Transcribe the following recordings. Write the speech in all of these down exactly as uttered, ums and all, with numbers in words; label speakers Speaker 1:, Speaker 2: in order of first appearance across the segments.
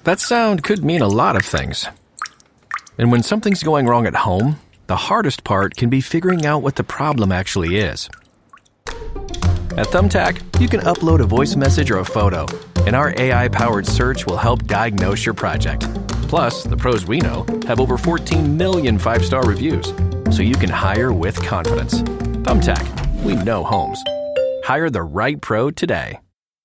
Speaker 1: That sound could mean a lot of things. And when something's going wrong at home, the hardest part can be figuring out what the problem actually is. At Thumbtack, you can upload a voice message or a photo, and our A I-powered search will help diagnose your project. Plus, the pros we know have over fourteen million five-star reviews, so you can hire with confidence. Thumbtack, we know homes. Hire the right pro today.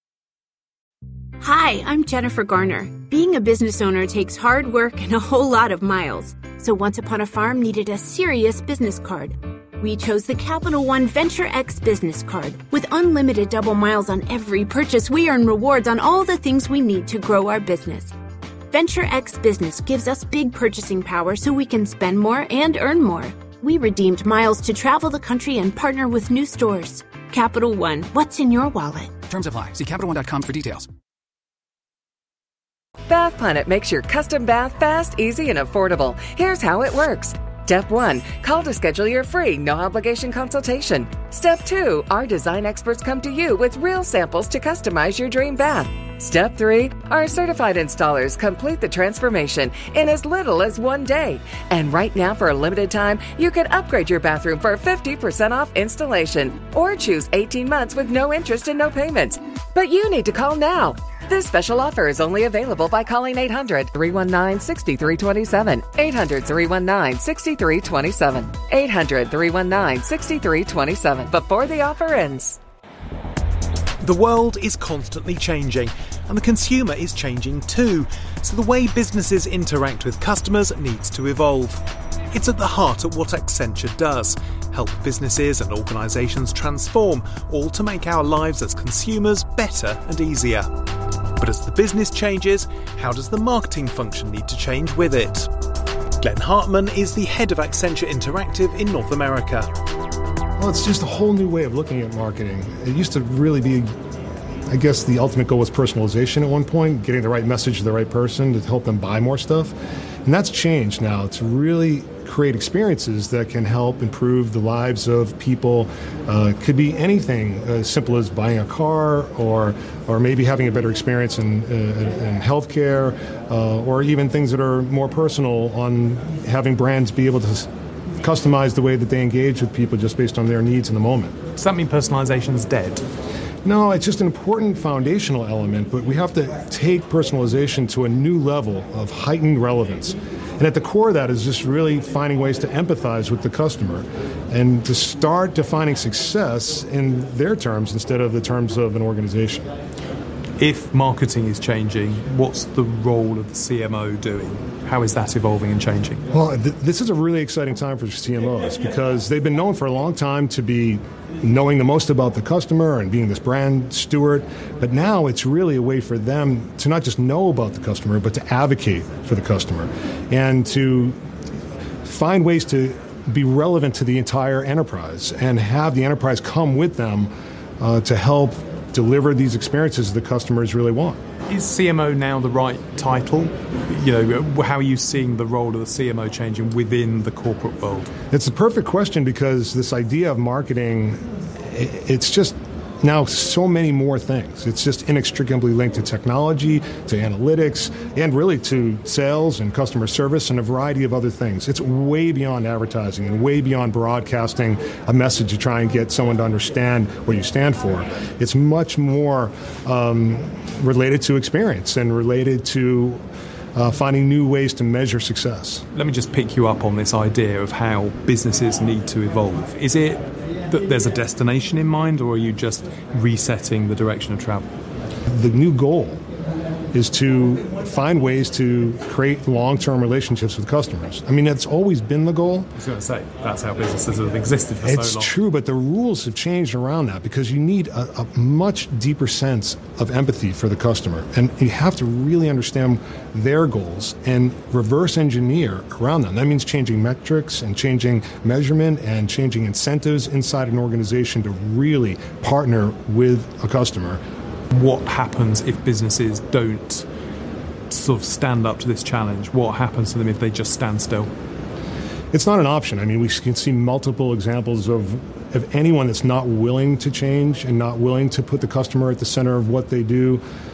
Speaker 2: Hi, I'm Jennifer Garner. Being a business owner takes hard work and a whole lot of miles. So Once Upon a Farm needed a serious business card. We chose the Capital One Venture X business card. With unlimited double miles on every purchase, we earn rewards on all the things we need to grow our business. Venture X Business gives us big purchasing power so we can spend more and earn more. We redeemed miles to travel the country and partner with new stores. Capital One, what's in your wallet?
Speaker 3: Terms apply. See Capital One dot com for details.
Speaker 4: Bath Planet makes your custom bath fast, easy, and affordable. Here's how it works. Step one, call to schedule your free, no-obligation consultation. Step two, our design experts come to you with real samples to customize your dream bath. Step three, our certified installers complete the transformation in as little as one day. And right now, for a limited time, you can upgrade your bathroom for fifty percent off installation or choose eighteen months with no interest and no payments. But you need to call now. This special offer is only available by calling eight hundred, three one nine, six three two seven, eight hundred, three one nine, six three two seven, eight hundred, three one nine, six three two seven before the offer ends.
Speaker 5: The world is constantly changing, and the consumer is changing too, so the way businesses interact with customers needs to evolve. It's at the heart of what Accenture does, help businesses and organisations transform, all to make our lives as consumers better and easier. But as the business changes, how does the marketing function need to change with it? Glenn Hartman is the head of Accenture Interactive in North America.
Speaker 6: Well, it's just a whole new way of looking at marketing. It used to really be, I guess the ultimate goal was personalization at one point, getting the right message to the right person to help them buy more stuff. And that's changed now to really create experiences that can help improve the lives of people. Uh, it could be anything as simple as buying a car or or maybe having a better experience in, uh, in healthcare, uh, or even things that are more personal on having brands be able to customize the way that they engage with people just based on their needs in the moment.
Speaker 5: Does that mean personalization is dead?
Speaker 6: No, it's just an important foundational element, but we have to take personalization to a new level of heightened relevance. And at the core of that is just really finding ways to empathize with the customer and to start defining success in their terms instead of the terms of an organization.
Speaker 5: If marketing is changing, what's the role of the C M O doing? How is that evolving and changing?
Speaker 6: Well, th- this is a really exciting time for C M Os because they've been known for a long time to be knowing the most about the customer and being this brand steward. But now it's really a way for them to not just know about the customer, but to advocate for the customer and to find ways to be relevant to the entire enterprise and have the enterprise come with them uh, to help deliver these experiences the customers really want.
Speaker 5: Is C M O now the right title? You know, how are you seeing the role of the C M O changing within the corporate world?
Speaker 6: It's a perfect question because this idea of marketing, it's just now so many more things. It's just inextricably linked to technology, to analytics, and really to sales and customer service and a variety of other things. It's way beyond advertising and way beyond broadcasting a message to try and get someone to understand what you stand for. It's much more um, related to experience and related to uh, finding new ways to measure success.
Speaker 5: Let me just pick you up on this idea of how businesses need to evolve. Is it that there's a destination in mind, or are you just resetting the direction of travel?
Speaker 6: The new goal is to find ways to create long-term relationships with customers. I mean, that's always been the goal.
Speaker 5: I was going to say, that's how businesses have existed for
Speaker 6: it's
Speaker 5: so long.
Speaker 6: It's true, but the rules have changed around that because you need a, a much deeper sense of empathy for the customer. And you have to really understand their goals and reverse engineer around them. That means changing metrics and changing measurement and changing incentives inside an organization to really partner with a customer.
Speaker 5: What happens if businesses don't sort of stand up to this challenge? What happens to them if they just stand still?
Speaker 6: It's not an option. I mean, we can see multiple examples of, of anyone that's not willing to change and not willing to put the customer at the center of what they do.